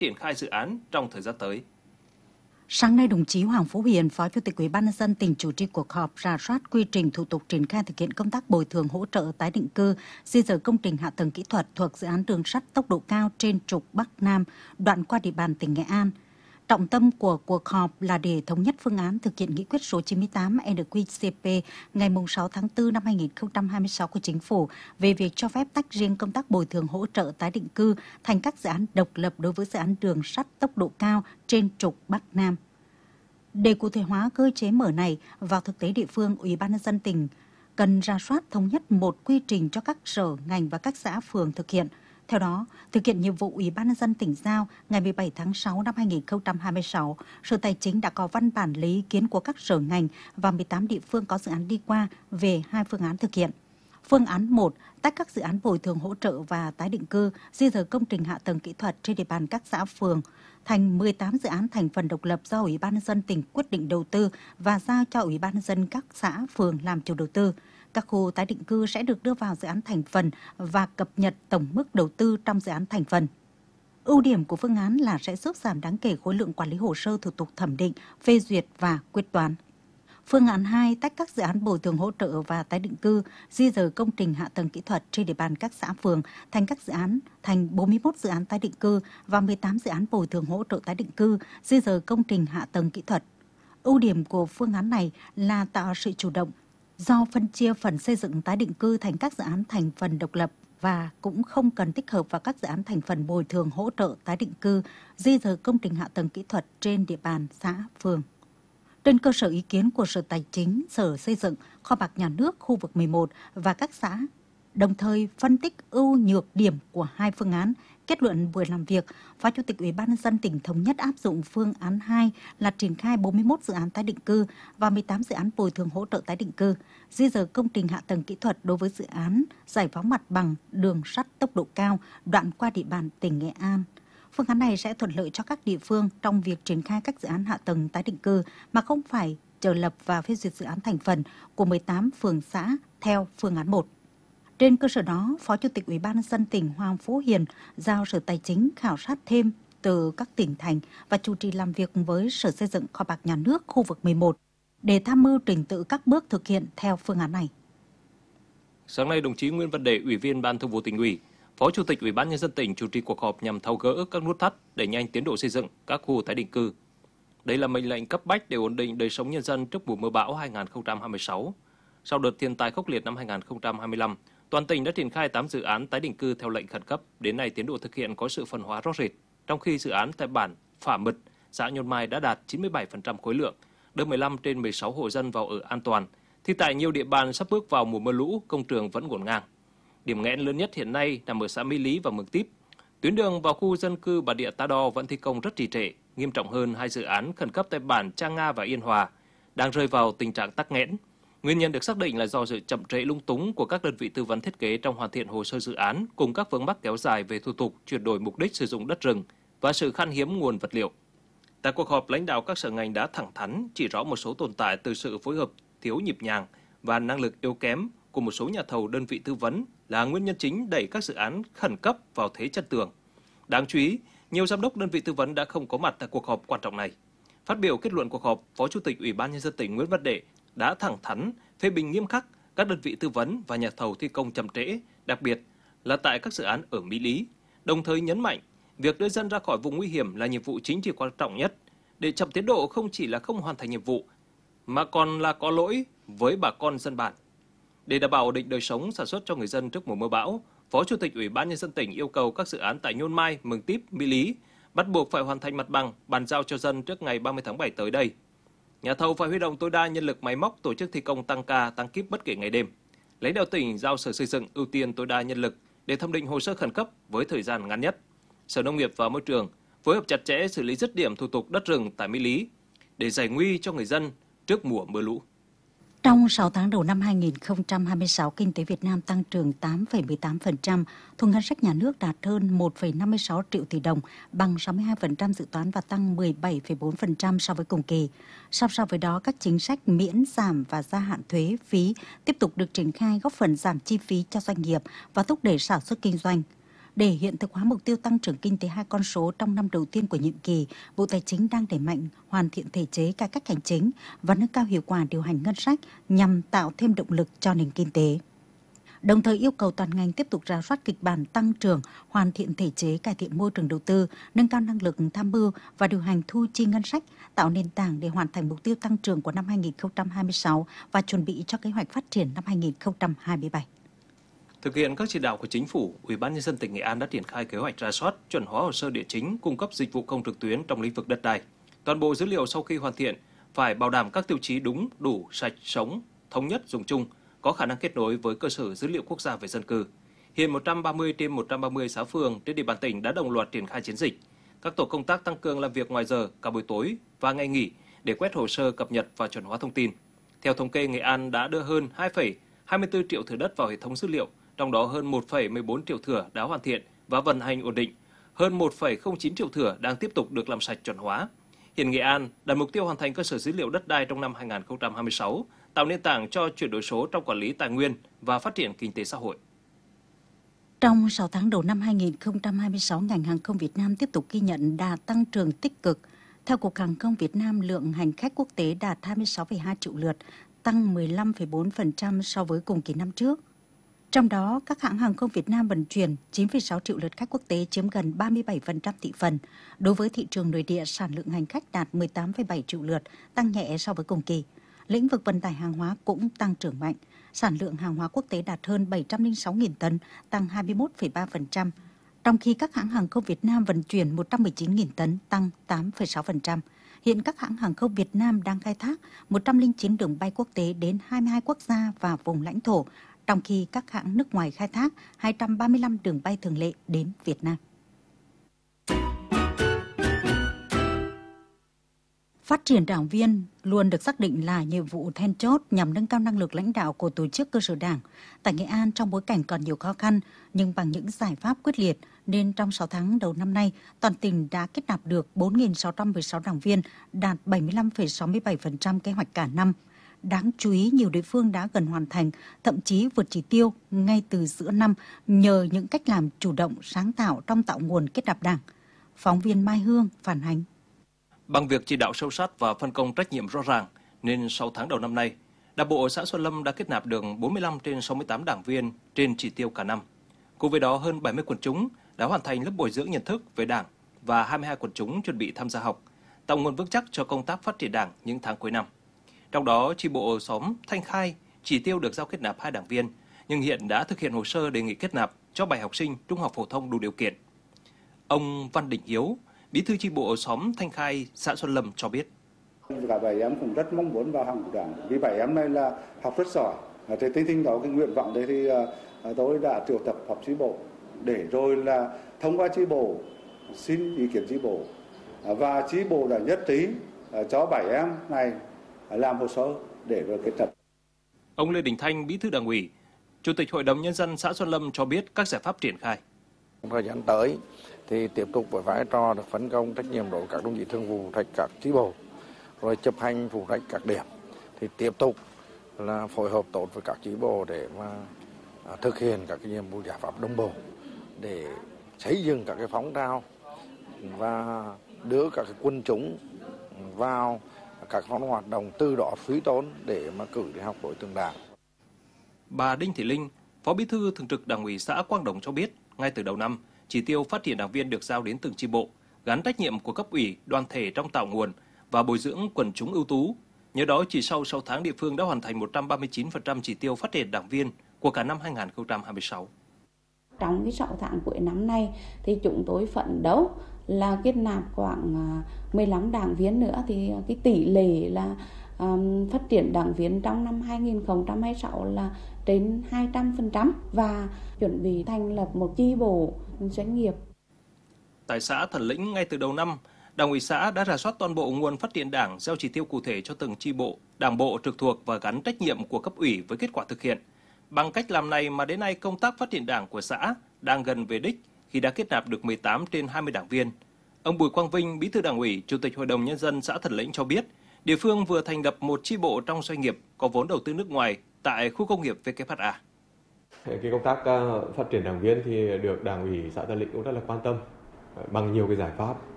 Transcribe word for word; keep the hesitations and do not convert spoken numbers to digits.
triển khai dự án trong thời gian tới. Sáng nay, đồng chí Hoàng Phú Hiền, Phó Chủ tịch Ủy ban nhân dân tỉnh chủ trì cuộc họp rà soát quy trình thủ tục triển khai thực hiện công tác bồi thường hỗ trợ tái định cư, di dời công trình hạ tầng kỹ thuật thuộc dự án đường sắt tốc độ cao trên trục Bắc Nam, đoạn qua địa bàn tỉnh Nghệ An. Trọng tâm của cuộc họp là để thống nhất phương án thực hiện nghị quyết số chín mươi tám N Q C P ngày sáu tháng tư năm hai nghìn không trăm hai mươi sáu của Chính phủ về việc cho phép tách riêng công tác bồi thường hỗ trợ tái định cư thành các dự án độc lập đối với dự án đường sắt tốc độ cao trên trục Bắc Nam. Để cụ thể hóa cơ chế mở này vào thực tế địa phương, Ủy ban nhân dân tỉnh cần rà soát thống nhất một quy trình cho các sở, ngành và các xã phường thực hiện. Theo đó, thực hiện nhiệm vụ Ủy ban nhân dân tỉnh giao ngày mười bảy tháng sáu năm hai nghìn không trăm hai mươi sáu, Sở Tài chính đã có văn bản lấy ý kiến của các sở ngành và mười tám địa phương có dự án đi qua về hai phương án thực hiện. Phương án một, tách các dự án bồi thường hỗ trợ và tái định cư, di dời công trình hạ tầng kỹ thuật trên địa bàn các xã phường thành mười tám dự án thành phần độc lập do Ủy ban nhân dân tỉnh quyết định đầu tư và giao cho Ủy ban nhân dân các xã phường làm chủ đầu tư. Các khu tái định cư sẽ được đưa vào dự án thành phần và cập nhật tổng mức đầu tư trong dự án thành phần. Ưu điểm của phương án là sẽ giúp giảm đáng kể khối lượng quản lý hồ sơ thủ tục thẩm định, phê duyệt và quyết toán. Phương án hai, tách các dự án bồi thường hỗ trợ và tái định cư, di dời công trình hạ tầng kỹ thuật trên địa bàn các xã phường thành các dự án thành bốn mươi mốt dự án tái định cư và mười tám dự án bồi thường hỗ trợ tái định cư, di dời công trình hạ tầng kỹ thuật. Ưu điểm của phương án này là tạo sự chủ động do phân chia phần xây dựng tái định cư thành các dự án thành phần độc lập và cũng không cần tích hợp vào các dự án thành phần bồi thường hỗ trợ tái định cư, di dời công trình hạ tầng kỹ thuật trên địa bàn xã phường. Trên cơ sở ý kiến của Sở Tài chính, Sở Xây dựng, Kho bạc Nhà nước khu vực mười một và các xã, đồng thời phân tích ưu nhược điểm của hai phương án, kết luận buổi làm việc, Phó Chủ tịch Ủy ban nhân dân tỉnh thống nhất áp dụng phương án hai là triển khai bốn mươi mốt dự án tái định cư và mười tám dự án bồi thường hỗ trợ tái định cư, di dời công trình hạ tầng kỹ thuật đối với dự án giải phóng mặt bằng đường sắt tốc độ cao đoạn qua địa bàn tỉnh Nghệ An. Phương án này sẽ thuận lợi cho các địa phương trong việc triển khai các dự án hạ tầng tái định cư mà không phải chờ lập và phê duyệt dự án thành phần của mười tám phường xã theo phương án một. Trên cơ sở đó, Phó Chủ tịch Ủy ban nhân dân tỉnh Hoàng Phú Hiền giao Sở Tài chính khảo sát thêm từ các tỉnh thành và chủ trì làm việc với Sở Xây dựng, Kho bạc Nhà nước khu vực mười một để tham mưu trình tự các bước thực hiện theo phương án này. Sáng nay, đồng chí Nguyễn Văn Đệ, Ủy viên Ban Thường vụ Tỉnh ủy, Phó Chủ tịch Ủy ban nhân dân tỉnh chủ trì cuộc họp nhằm tháo gỡ các nút thắt đẩy nhanh tiến độ xây dựng các khu tái định cư. Đây là mệnh lệnh cấp bách để ổn định đời sống nhân dân trước mùa mưa bão hai nghìn không trăm hai mươi sáu. Sau đợt thiên tai khốc liệt năm hai nghìn không trăm hai mươi lăm, toàn tỉnh đã triển khai tám dự án tái định cư theo lệnh khẩn cấp. Đến nay, tiến độ thực hiện có sự phân hóa rõ rệt, trong khi dự án tại bản Phả Mực, xã Nhôn Mai đã đạt chín mươi bảy phần trăm khối lượng, đưa mười lăm trên mười sáu hộ dân vào ở an toàn. Thì tại nhiều địa bàn sắp bước vào mùa mưa lũ, công trường vẫn ngổn ngang. Điểm nghẽn lớn nhất hiện nay nằm ở xã Mỹ Lý và Mường Típ. Tuyến đường vào khu dân cư Bà Địa Ta Đo vẫn thi công rất trì trệ. Nghiêm trọng hơn, hai dự án khẩn cấp tại bản Cha Nga và Yên Hòa đang rơi vào tình trạng tắc nghẽn. Nguyên nhân được xác định là do sự chậm trễ lung túng của các đơn vị tư vấn thiết kế trong hoàn thiện hồ sơ dự án, cùng các vướng mắc kéo dài về thủ tục chuyển đổi mục đích sử dụng đất rừng và sự khan hiếm nguồn vật liệu. Tại cuộc họp, lãnh đạo các sở ngành đã thẳng thắn chỉ rõ một số tồn tại từ sự phối hợp thiếu nhịp nhàng và năng lực yếu kém của một số nhà thầu đơn vị tư vấn là nguyên nhân chính đẩy các dự án khẩn cấp vào thế chân tường. Đáng chú ý, nhiều giám đốc đơn vị tư vấn đã không có mặt tại cuộc họp quan trọng này. Phát biểu kết luận cuộc họp, Phó Chủ tịch Ủy ban nhân dân tỉnh Nguyễn Văn Đệ đã thẳng thắn phê bình nghiêm khắc các đơn vị tư vấn và nhà thầu thi công chậm trễ, đặc biệt là tại các dự án ở Mỹ Lý. Đồng thời nhấn mạnh, việc đưa dân ra khỏi vùng nguy hiểm là nhiệm vụ chính trị quan trọng nhất. Để chậm tiến độ không chỉ là không hoàn thành nhiệm vụ, mà còn là có lỗi với bà con dân bản. Để đảm bảo ổn định đời sống sản xuất cho người dân trước mùa mưa bão, Phó Chủ tịch Ủy ban nhân dân tỉnh yêu cầu các dự án tại Nhôn Mai, Mường Típ, Mỹ Lý bắt buộc phải hoàn thành mặt bằng, bàn giao cho dân trước ngày ba mươi tháng bảy tới đây. Nhà thầu phải huy động tối đa nhân lực máy móc, tổ chức thi công tăng ca, tăng kíp bất kể ngày đêm. Lãnh đạo tỉnh giao Sở Xây dựng ưu tiên tối đa nhân lực để thẩm định hồ sơ khẩn cấp với thời gian ngắn nhất. Sở Nông nghiệp và Môi trường phối hợp chặt chẽ xử lý dứt điểm thủ tục đất rừng tại Mỹ Lý để giải nguy cho người dân trước mùa mưa lũ. Trong sáu tháng đầu năm hai nghìn không trăm hai mươi sáu, kinh tế Việt Nam tăng trưởng tám phẩy mười tám phần trăm, thu ngân sách nhà nước đạt hơn một phẩy năm mươi sáu triệu tỷ đồng, bằng sáu mươi hai phần trăm dự toán và tăng mười bảy phẩy bốn phần trăm so với cùng kỳ. Song song với đó, các chính sách miễn giảm và gia hạn thuế phí tiếp tục được triển khai, góp phần giảm chi phí cho doanh nghiệp và thúc đẩy sản xuất kinh doanh. Để hiện thực hóa mục tiêu tăng trưởng kinh tế hai con số trong năm đầu tiên của nhiệm kỳ, Bộ Tài chính đang đẩy mạnh hoàn thiện thể chế cải cách hành chính và nâng cao hiệu quả điều hành ngân sách nhằm tạo thêm động lực cho nền kinh tế. Đồng thời yêu cầu toàn ngành tiếp tục rà soát kịch bản tăng trưởng, hoàn thiện thể chế, cải thiện môi trường đầu tư, nâng cao năng lực tham mưu và điều hành thu chi ngân sách, tạo nền tảng để hoàn thành mục tiêu tăng trưởng của năm hai nghìn không trăm hai mươi sáu và chuẩn bị cho kế hoạch phát triển năm hai nghìn không trăm hai mươi bảy. Thực hiện các chỉ đạo của Chính phủ, Ủy ban Nhân dân tỉnh Nghệ An đã triển khai kế hoạch rà soát, chuẩn hóa hồ sơ địa chính, cung cấp dịch vụ công trực tuyến trong lĩnh vực đất đai. Toàn bộ dữ liệu sau khi hoàn thiện phải bảo đảm các tiêu chí đúng, đủ, sạch, sống, thống nhất, dùng chung, có khả năng kết nối với cơ sở dữ liệu quốc gia về dân cư. Hiện một trăm ba mươi trên một trăm ba mươi xã phường trên địa bàn tỉnh đã đồng loạt triển khai chiến dịch. Các tổ công tác tăng cường làm việc ngoài giờ, cả buổi tối và ngày nghỉ để quét hồ sơ, cập nhật và chuẩn hóa thông tin. Theo thống kê, Nghệ An đã đưa hơn hai phẩy hai mươi tư triệu thửa đất vào hệ thống dữ liệu, trong đó hơn một phẩy mười bốn triệu thửa đã hoàn thiện và vận hành ổn định, hơn một phẩy không chín triệu thửa đang tiếp tục được làm sạch chuẩn hóa. Hiện Nghệ An đặt mục tiêu hoàn thành cơ sở dữ liệu đất đai trong năm hai nghìn không trăm hai mươi sáu, tạo nền tảng cho chuyển đổi số trong quản lý tài nguyên và phát triển kinh tế xã hội. Trong sáu tháng đầu năm hai nghìn không trăm hai mươi sáu, ngành hàng không Việt Nam tiếp tục ghi nhận đà tăng trưởng tích cực. Theo Cục Hàng không Việt Nam, lượng hành khách quốc tế đạt hai mươi sáu phẩy hai triệu lượt, tăng mười lăm phẩy bốn phần trăm so với cùng kỳ năm trước. Trong đó, các hãng hàng không Việt Nam vận chuyển chín phẩy sáu triệu lượt khách quốc tế, chiếm gần ba mươi bảy phần trăm thị phần. Đối với thị trường nội địa, sản lượng hành khách đạt mười tám phẩy bảy triệu lượt, tăng nhẹ so với cùng kỳ. Lĩnh vực vận tải hàng hóa cũng tăng trưởng mạnh. Sản lượng hàng hóa quốc tế đạt hơn bảy trăm lẻ sáu nghìn tấn, tăng hai mươi mốt phẩy ba phần trăm. Trong khi các hãng hàng không Việt Nam vận chuyển một trăm mười chín nghìn tấn, tăng tám phẩy sáu phần trăm. Hiện các hãng hàng không Việt Nam đang khai thác một trăm lẻ chín đường bay quốc tế đến hai mươi hai quốc gia và vùng lãnh thổ, trong khi các hãng nước ngoài khai thác hai trăm ba mươi lăm đường bay thường lệ đến Việt Nam. Phát triển đảng viên luôn được xác định là nhiệm vụ then chốt nhằm nâng cao năng lực lãnh đạo của tổ chức cơ sở đảng. Tại Nghệ An, trong bối cảnh còn nhiều khó khăn, nhưng bằng những giải pháp quyết liệt, nên trong sáu tháng đầu năm nay, toàn tỉnh đã kết nạp được bốn nghìn sáu trăm mười sáu đảng viên, đạt bảy mươi lăm phẩy sáu mươi bảy phần trăm kế hoạch cả năm. Đáng chú ý, nhiều địa phương đã gần hoàn thành, thậm chí vượt chỉ tiêu ngay từ giữa năm nhờ những cách làm chủ động, sáng tạo trong tạo nguồn kết nạp đảng. Phóng viên Mai Hương phản ánh. Bằng việc chỉ đạo sâu sát và phân công trách nhiệm rõ ràng, nên sáu tháng đầu năm nay, Đảng bộ xã Xuân Lâm đã kết nạp được bốn mươi lăm trên sáu mươi tám đảng viên trên chỉ tiêu cả năm. Cùng với đó, hơn bảy mươi quần chúng đã hoàn thành lớp bồi dưỡng nhận thức về Đảng và hai mươi hai quần chúng chuẩn bị tham gia học, tạo nguồn vững chắc cho công tác phát triển Đảng những tháng cuối năm. Trong đó, chi bộ xóm Thanh Khai chỉ tiêu được giao kết nạp hai đảng viên, nhưng hiện đã thực hiện hồ sơ đề nghị kết nạp cho bảy học sinh trung học phổ thông đủ điều kiện. Ông Văn Đình Hiếu, Bí thư chi bộ xóm Thanh Khai, xã Xuân Lâm cho biết. Cả bảy em cũng rất mong muốn vào hàng của Đảng, vì bảy em này là học rất giỏi. Thế tinh tinh đó cái nguyện vọng đấy thì tôi đã triệu tập họp chi bộ để rồi là thông qua chi bộ xin ý kiến chi bộ, và chi bộ đã nhất trí cho bảy em này làm hồ sơ để rồi kết nạp. Ông Lê Đình Thanh, Bí thư Đảng ủy, Chủ tịch Hội đồng Nhân dân xã Xuân Lâm cho biết các giải pháp triển khai. Thời gian tới thì tiếp tục với vai trò được phân công trách nhiệm đối với các đồng chí thường vụ trách các chi bộ, rồi chấp hành phụ trách các điểm, thì tiếp tục là phối hợp tốt với các chi bộ để mà thực hiện các cái nhiệm vụ giải pháp đồng bộ để xây dựng các cái phong trào và đưa các cái quân chúng vào các phong hoạt động, từ đó suy tôn để mà cử đi học đối tượng Đảng. Bà Đinh Thị Linh, Phó Bí thư Thường trực Đảng ủy xã Quang Đồng cho biết, ngay từ đầu năm, chỉ tiêu phát triển đảng viên được giao đến từng chi bộ, gắn trách nhiệm của cấp ủy, đoàn thể trong tạo nguồn và bồi dưỡng quần chúng ưu tú. Nhờ đó, chỉ sau sáu tháng, địa phương đã hoàn thành một trăm ba mươi chín phần trăm chỉ tiêu phát triển đảng viên của cả năm hai nghìn không trăm hai mươi sáu. Trong cái sáu tháng cuối năm nay thì chúng tôi phấn đấu là kết nạp khoảng mười lăm đảng viên nữa, thì cái tỷ lệ là um, phát triển đảng viên trong năm hai nghìn không trăm hai mươi sáu là trên hai trăm phần trăm và chuẩn bị thành lập một chi bộ doanh nghiệp. Tại xã Thần Lĩnh, ngay từ đầu năm, Đảng ủy xã đã rà soát toàn bộ nguồn phát triển đảng, giao chỉ tiêu cụ thể cho từng chi bộ, đảng bộ trực thuộc và gắn trách nhiệm của cấp ủy với kết quả thực hiện. Bằng cách làm này mà đến nay công tác phát triển đảng của xã đang gần về đích khi đã kết nạp được mười tám trên hai mươi đảng viên. Ông Bùi Quang Vinh, Bí thư Đảng ủy, Chủ tịch Hội đồng Nhân dân xã Thần Lĩnh cho biết, địa phương vừa thành lập một chi bộ trong doanh nghiệp có vốn đầu tư nước ngoài tại khu công nghiệp vê kép hát a. Cái công tác phát triển đảng viên thì được Đảng ủy xã Tân Lĩnh cũng rất là quan tâm bằng nhiều cái giải pháp.